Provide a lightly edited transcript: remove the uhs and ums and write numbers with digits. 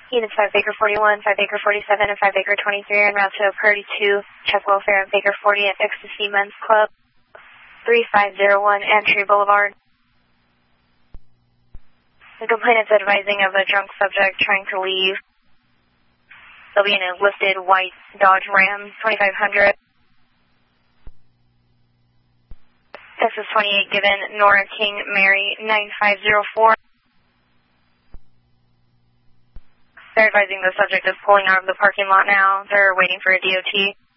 Units 5 Baker 41, 5 Baker 47, and 5 Baker 23 en route to Purdy 2, check welfare at Baker 40 at Ecstasy Men's Club, 3501 Entry Boulevard. The complainant's advising of a drunk subject trying to leave. They'll be in a lifted white Dodge Ram 2500. Texas 28 given Nora King Mary 9504. They're advising the subject is pulling out of the parking lot now. They're waiting for a DOT.